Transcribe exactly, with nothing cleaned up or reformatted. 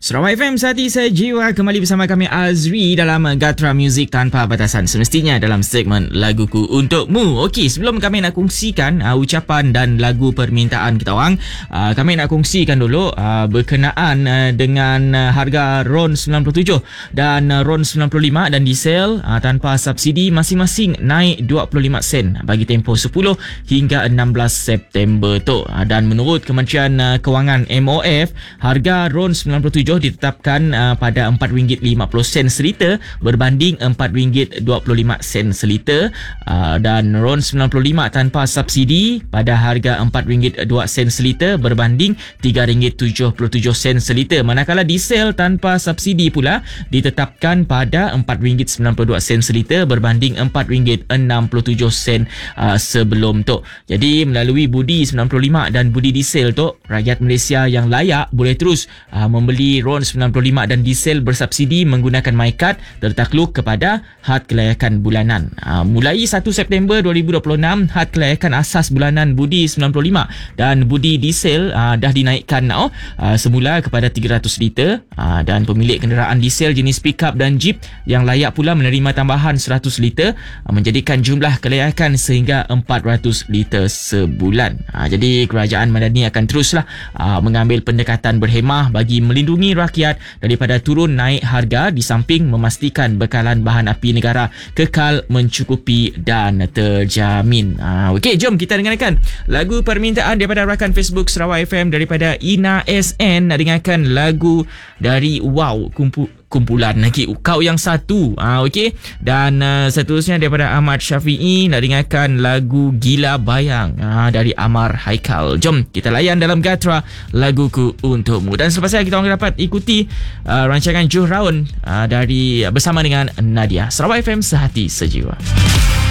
Sarawak F M Sehati Sejiwa, kembali bersama kami Azri dalam Gatra Music Tanpa Batasan, semestinya dalam segmen Laguku Untukmu. Okey, sebelum kami nak kongsikan uh, ucapan dan lagu permintaan kita orang, uh, kami nak kongsikan dulu uh, berkenaan uh, dengan uh, harga RON sembilan puluh tujuh dan uh, RON sembilan puluh lima dan diesel uh, tanpa subsidi masing-masing naik dua puluh lima sen bagi tempoh sepuluh hingga enam belas September tu. Uh, dan menurut Kementerian uh, Kewangan M O F, harga RON sembilan puluh tujuh ditetapkan uh, pada empat ringgit lima puluh sen seliter berbanding empat ringgit dua puluh lima sen seliter, uh, dan RON sembilan puluh lima tanpa subsidi pada harga empat ringgit dua sen seliter berbanding tiga ringgit tujuh puluh tujuh sen seliter, manakala diesel tanpa subsidi pula ditetapkan pada empat ringgit sembilan puluh dua sen seliter berbanding empat ringgit enam puluh tujuh sen uh, sebelum tu. Jadi melalui budi sembilan puluh lima dan budi diesel tu, rakyat Malaysia yang layak boleh terus uh, membeli RON sembilan puluh lima dan diesel bersubsidi menggunakan MyCard tertakluk kepada had kelayakan bulanan. Uh, mulai satu September dua ribu dua puluh enam, had kelayakan asas bulanan budi sembilan puluh lima dan budi diesel uh, dah dinaikkan now, uh, semula kepada tiga ratus liter, uh, dan pemilik kenderaan diesel jenis pickup dan jeep yang layak pula menerima tambahan seratus liter, uh, menjadikan jumlah kelayakan sehingga empat ratus liter sebulan. Uh, jadi kerajaan Madani akan teruslah uh, mengambil pendekatan berhemah bagi melindungi rakyat daripada turun naik harga, di samping memastikan bekalan bahan api negara kekal mencukupi dan terjamin. Ha, Okey, jom kita dengarkan lagu permintaan daripada rakan Facebook Sarawak F M daripada Ina S N. Nak dengarkan lagu dari Wow Kumpul kumpulan lagi Kau Yang Satu. Ah, okey. Dan uh, seterusnya daripada Ahmad Syafi'i, nak dengarkan lagu Gila Bayang ah, dari Amar Haikal. Jom kita layan dalam Gatra Laguku Untukmu. Dan selepas ini kita orang dapat ikuti uh, rancangan Juh Raun uh, dari bersama dengan Nadia. Sarawak F M Sehati Sejiwa.